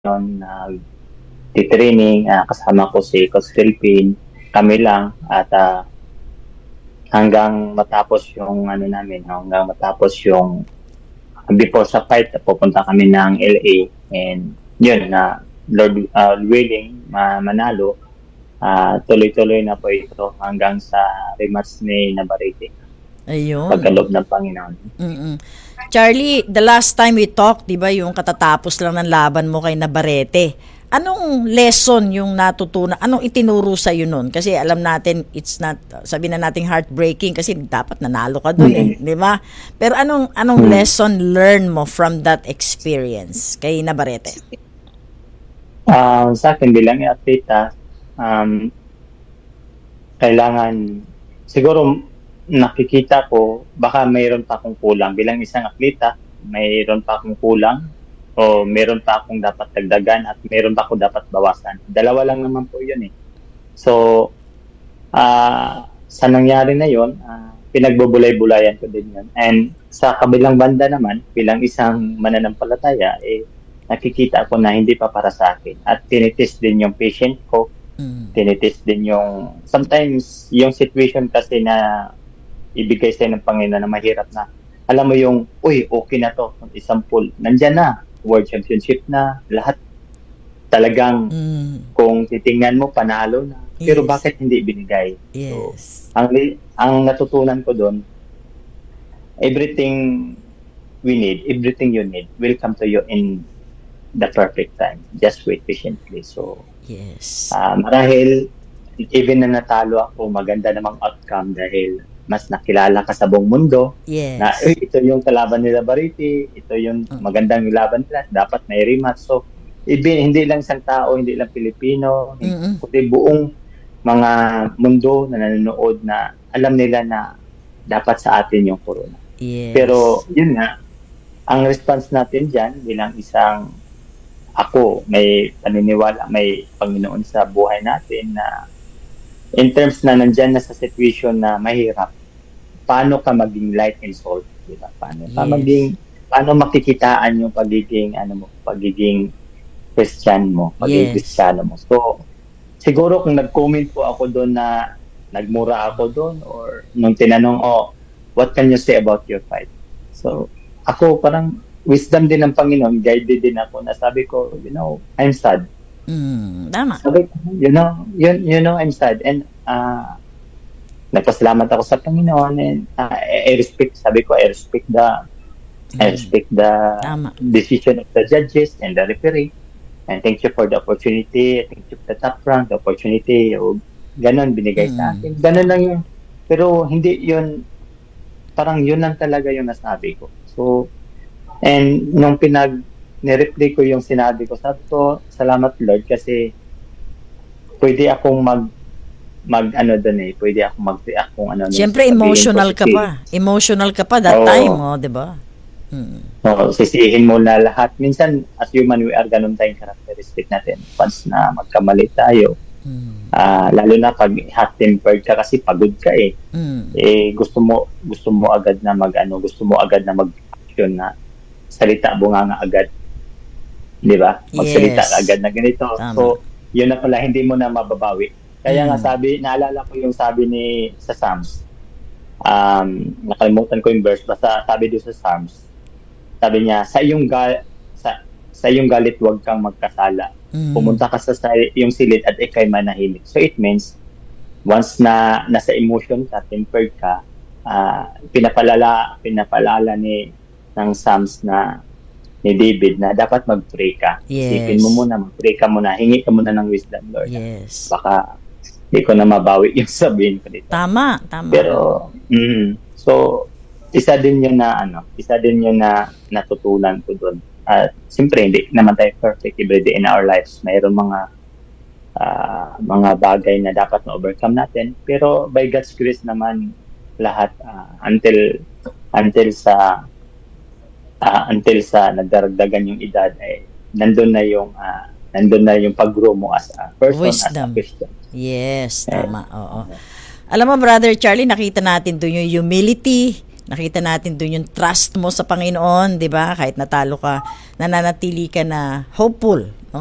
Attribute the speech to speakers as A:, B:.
A: noon nag-training, kasama ko si Coach Philippine, kami lang at hanggang matapos yung hanggang matapos yung before sa fight, pupunta kami ng LA and yun na Lord willing, manalo. Tuloy-tuloy na po ito hanggang sa rematch ni Navarrete.
B: Ayun.
A: Pagkaloob ng Panginoon.
B: Mm-mm. Charlie, the last time we talked, di ba, yung katatapos lang ng laban mo kay Navarrete. Anong lesson yung natutunan? Anong itinuro sa iyo nun? Kasi alam natin, it's not, sabi na nating heartbreaking kasi dapat nanalo ka dun di ba? Pero anong lesson learn mo from that experience kay Navarrete?
A: Sa akin bilang athlete, kailangan, siguro nakikita ko, baka mayroon pa akong kulang. Bilang isang atleta, mayroon pa akong kulang o mayroon pa akong dapat dagdagan at mayroon pa akong dapat bawasan. Dalawa lang naman po yun eh. So, sa nangyari na yun, pinagbubulay-bulayan ko din yun. And sa kabilang banda naman, bilang isang mananampalataya, nakikita ko na hindi pa para sa akin. At tinitest din yung patient ko, tinitest din yung, sometimes yung situation kasi na ibigay sa'yo ng Panginoon na mahirap na, alam mo yung, okay na to, example, nandyan na, World Championship na, lahat talagang kung titingnan mo, panalo na. Pero bakit hindi binigay?
B: Yes.
A: So, ang natutunan ko doon, everything we need, everything you need will come to you in the perfect time. Just wait patiently. So,
B: yes.
A: Marahil, even na natalo ako, maganda namang outcome dahil mas nakilala ka sa buong mundo.
B: Yes.
A: Na ito yung kalaban nila Navarrete, ito yung magandang laban nila, dapat may rematch. So, hindi lang isang tao, hindi lang Pilipino, kundi buong mga mundo na nanonood na alam nila na dapat sa atin yung corona.
B: Yes.
A: Pero yun nga, ang response natin dyan bilang isang ako, may paniniwala, may Panginoon sa buhay natin na in terms na nandyan na sa situation na mahirap, paano ka maging light and salt, di ba? Paano makikitaan yung pagiging Christian mo, pagiging Kristiyano mo. So, siguro kung nag-comment po ako doon na nagmura ako doon or nung tinanong, what can you say about your fight? So, ako parang wisdom din ng Panginoon, guided din ako na sabi ko, I'm sad.
B: Tama.
A: Sabi ko, I'm sad. And nagpasalamat ako sa Panginoon and I respect the decision of the judges and the referee. And thank you for the opportunity. Thank you for the top rank, the opportunity. Ganon binigay sa akin. Ganon lang yun. Pero hindi yun, parang yun lang talaga yung nasabi ko. So, and nung nireplay ko yung sinabi ko, sabi ko, salamat Lord kasi pwede akong pwede akong mag-react kung ano.
B: Siyempre, emotional ka pa. Emotional ka pa that time, di ba?
A: Sisihin mo na lahat. Minsan, as human, we are ganun tayong characteristic natin. Once na magkamali tayo, lalo na pag hot-tempered ka kasi pagod ka gusto mo agad na mag-action na salita bunganga agad. Di ba? Magsalita agad na ganito.
B: Tama.
A: So, yun na pala, hindi mo na mababawi. Kaya nga naalala ko yung sabi sa Psalms. Nakalimutan ko yung verse, basta sabi doon sa Psalms. Sabi niya, sa iyong galit huwag kang magkasala. Pumunta ka sa iyong silid at ikay manahimik. So it means, once na nasa emotion ka, tempered ka, pinapalala ng Psalms ni David na dapat mag-pray ka.
B: Yes.
A: Isipin mo muna, mag-pray ka muna, hingi ka muna ng wisdom, Lord.
B: Yes.
A: Baka hindi ko na mabawi yung sabihin ko dito.
B: Tama.
A: Pero, so, isa din yun na natutunan ko doon. At siyempre, hindi naman tayo perfect everyday in our lives. Mayroon mga bagay na dapat na-overcome natin. Pero by God's grace naman, lahat until sa nagdaragdagan yung edad nandun na yung pag-grow mo as a person,
B: wisdom.
A: as a Christian.
B: Yes, tama. Oo. Alam mo, Brother Charlie, nakita natin doon yung humility, nakita natin doon yung trust mo sa Panginoon, 'di ba? Kahit natalo ka, nananatili ka na hopeful